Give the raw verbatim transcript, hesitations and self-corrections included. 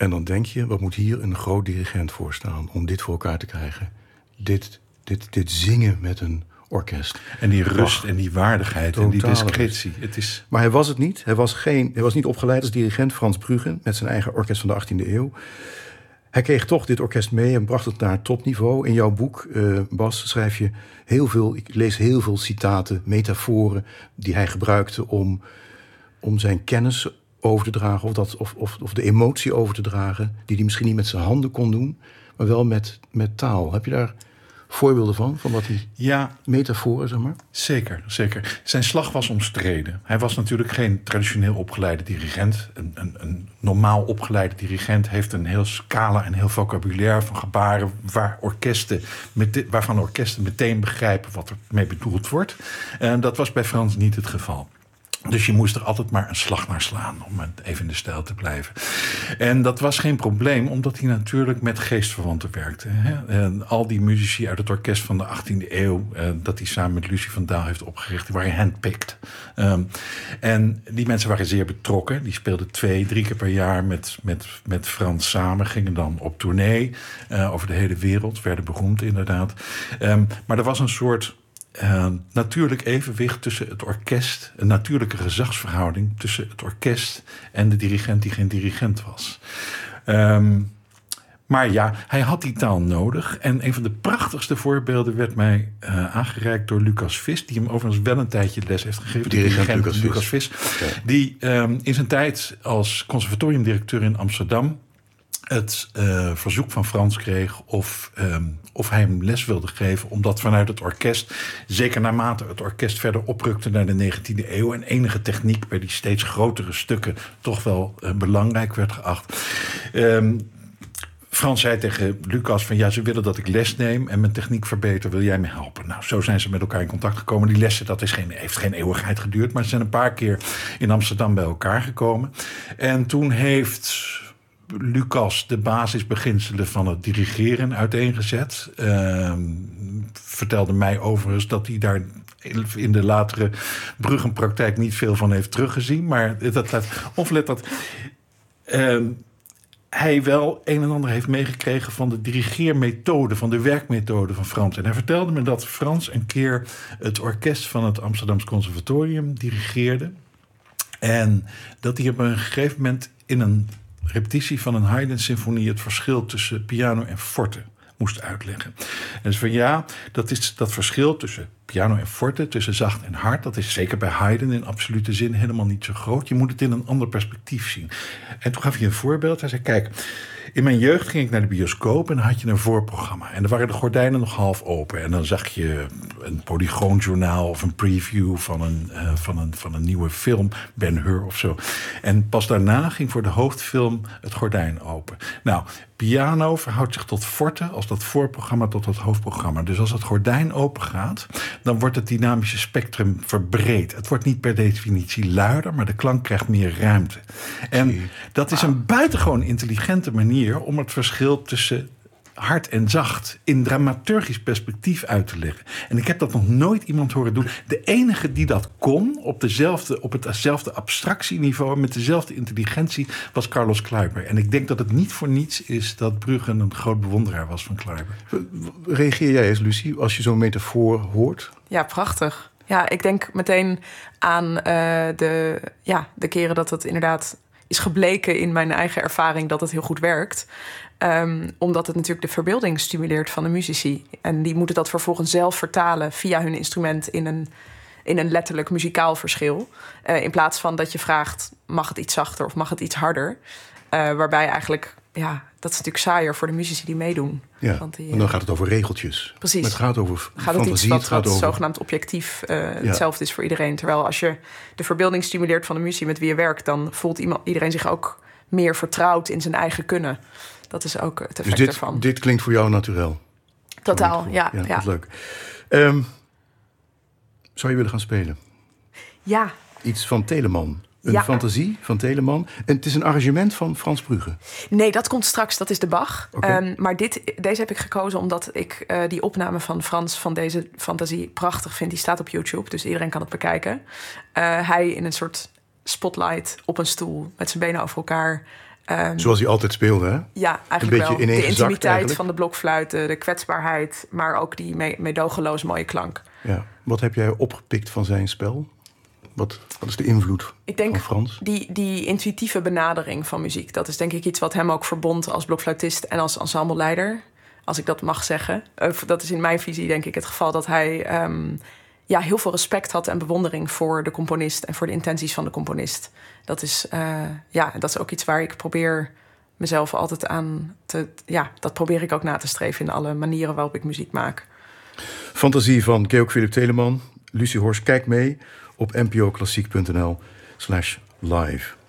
En dan denk je, wat moet hier een groot dirigent voor staan om dit voor elkaar te krijgen? Dit, dit, dit zingen met een orkest. En die rust Ach, en die waardigheid en die discretie. Het is... Maar hij was het niet. Hij was, geen, hij was niet opgeleid als dirigent, Frans Bruggen, met zijn eigen orkest van de achttiende eeuw. Hij kreeg toch dit orkest mee en bracht het naar topniveau. In jouw boek, uh, Bas, schrijf je heel veel... Ik lees heel veel citaten, metaforen die hij gebruikte om, om zijn kennis over te dragen, of, dat, of, of, of de emotie over te dragen, die hij misschien niet met zijn handen kon doen, maar wel met, met taal. Heb je daar voorbeelden van, van wat die ja, metaforen, zeg maar? Zeker, zeker. Zijn slag was omstreden. Hij was natuurlijk geen traditioneel opgeleide dirigent. Een, een, een normaal opgeleide dirigent heeft een heel scala en heel vocabulaire van gebaren waar orkesten, met, waarvan orkesten meteen begrijpen wat er mee bedoeld wordt. En dat was bij Frans niet het geval. Dus je moest er altijd maar een slag naar slaan, om even in de stijl te blijven. En dat was geen probleem, omdat hij natuurlijk met geestverwanten werkte. Hè? En al die muzici uit het orkest van de achttiende eeuw, eh, dat hij samen met Lucie van Daal heeft opgericht, die waren handpicked. Um, en die mensen waren zeer betrokken. Die speelden twee, drie keer per jaar met, met, met Frans samen, gingen dan op tournee uh, over de hele wereld, werden beroemd inderdaad. Um, maar er was een soort Uh, natuurlijk evenwicht tussen het orkest, een natuurlijke gezagsverhouding tussen het orkest en de dirigent die geen dirigent was. Um, maar ja, hij had die taal nodig. En een van de prachtigste voorbeelden werd mij uh, aangereikt door Lucas Vis, die hem overigens wel een tijdje les heeft gegeven. Dirigent, dirigent Lucas, Lucas Vis. Vis ja. Die um, in zijn tijd als conservatoriumdirecteur in Amsterdam het uh, verzoek van Frans kreeg of, um, of hij hem les wilde geven, omdat vanuit het orkest, zeker naarmate het orkest verder oprukte naar de negentiende eeuw en enige techniek bij die steeds grotere stukken toch wel uh, belangrijk werd geacht. Um, Frans zei tegen Lucas van ja, ze willen dat ik les neem en mijn techniek verbeter, wil jij me helpen? Nou, zo zijn ze met elkaar in contact gekomen. Die lessen, dat is geen, heeft geen eeuwigheid geduurd, maar ze zijn een paar keer in Amsterdam bij elkaar gekomen. En toen heeft Lucas de basisbeginselen van het dirigeren uiteengezet. Uh, vertelde mij overigens dat hij daar in de latere Bruggenpraktijk niet veel van heeft teruggezien. Maar dat laat, of let dat Uh, hij wel een en ander heeft meegekregen van de dirigeermethode, van de werkmethode van Frans. En hij vertelde me dat Frans een keer het orkest van het Amsterdamse Conservatorium dirigeerde. En dat hij op een gegeven moment in een repetitie van een Haydn-symfonie het verschil tussen piano en forte moest uitleggen. En dus van ja, dat is dat verschil tussen piano en forte, tussen zacht en hard, dat is zeker bij Haydn in absolute zin helemaal niet zo groot. Je moet het in een ander perspectief zien. En toen gaf hij een voorbeeld. Hij zei, kijk, in mijn jeugd ging ik naar de bioscoop en dan had je een voorprogramma. En dan waren de gordijnen nog half open. En dan zag je een polygoonjournaal of een preview van een, uh, van een, van een nieuwe film, Ben-Hur of zo. En pas daarna ging voor de hoofdfilm het gordijn open. Nou, piano verhoudt zich tot forte als dat voorprogramma tot het hoofdprogramma. Dus als het gordijn open gaat, dan wordt het dynamische spectrum verbreed. Het wordt niet per definitie luider, maar de klank krijgt meer ruimte. En dat is een buitengewoon intelligente manier om het verschil tussen hard en zacht in dramaturgisch perspectief uit te leggen. En ik heb dat nog nooit iemand horen doen. De enige die dat kon op, dezelfde, op hetzelfde abstractieniveau met dezelfde intelligentie was Carlos Kleiber. En ik denk dat het niet voor niets is dat Bruggen een groot bewonderaar was van Kleiber. Reageer jij eens, Lucie, als je zo'n metafoor hoort? Ja, prachtig. Ja, ik denk meteen aan uh, de, ja, de keren dat het inderdaad is gebleken in mijn eigen ervaring dat het heel goed werkt. Um, omdat het natuurlijk de verbeelding stimuleert van de muzici. En die moeten dat vervolgens zelf vertalen via hun instrument in een, in een letterlijk muzikaal verschil. Uh, in plaats van dat je vraagt, mag het iets zachter of mag het iets harder? Uh, waarbij eigenlijk, ja, dat is natuurlijk saaier voor de muzici die meedoen. Ja, want die, en dan gaat het over regeltjes. Precies. Maar het gaat over gaat fantasie. Het iets wat, het gaat wat over zogenaamd objectief uh, ja. hetzelfde is voor iedereen. Terwijl als je de verbeelding stimuleert van de muzici met wie je werkt, dan voelt iemand, iedereen zich ook meer vertrouwd in zijn eigen kunnen. Dat is ook het effect dus dit, ervan. dit klinkt voor jou naturel? Totaal, ja. Ja, ja. Dat is leuk. Um, zou je willen gaan spelen? Ja. Iets van Telemann. Een ja. fantasie van Telemann. En het is een arrangement van Frans Bruggen. Nee, dat komt straks. Dat is de Bach. Okay. Um, maar dit, deze heb ik gekozen omdat ik uh, die opname van Frans van deze fantasie prachtig vind. Die staat op YouTube, dus iedereen kan het bekijken. Uh, hij in een soort spotlight op een stoel met zijn benen over elkaar. Um, Zoals hij altijd speelde, hè? Ja, eigenlijk een beetje wel. De intimiteit eigenlijk. van de blokfluit, de kwetsbaarheid, maar ook die me- meedogenloos mooie klank. Ja. Wat heb jij opgepikt van zijn spel? Wat, wat is de invloed Ik denk van Frans? Die, die intuïtieve benadering van muziek, dat is denk ik iets wat hem ook verbond als blokfluitist en als ensembleleider. Als ik dat mag zeggen. Dat is in mijn visie denk ik het geval dat hij um, ja, heel veel respect had en bewondering voor de componist en voor de intenties van de componist. Dat is, uh, ja, dat is ook iets waar ik probeer mezelf altijd aan te... Ja, dat probeer ik ook na te streven in alle manieren waarop ik muziek maak. Fantasie van Georg Philipp Telemann. Lucie Horst, kijk mee op n p o klassiek punt n l slash live.